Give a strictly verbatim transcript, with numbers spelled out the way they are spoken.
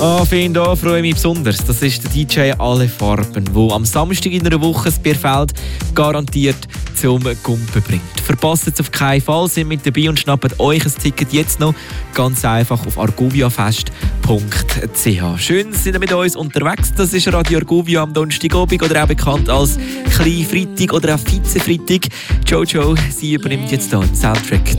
Ah, oh, finde da freue ich mich besonders. Das ist der D J Alle Farben, der am Samstag in einer Woche das Bierfeld garantiert zum Gumpen bringt. Verpasst es auf keinen Fall, sind mit dabei und schnappt euch ein Ticket jetzt noch ganz einfach auf argoviafest punkt c h. Schön, sind ihr mit uns unterwegs. Das ist Radio Argovia am Donnerstagabend oder auch bekannt als Klein Freitag oder auch Vize Freitag. Jojo, sie übernimmt jetzt hier den Soundtrack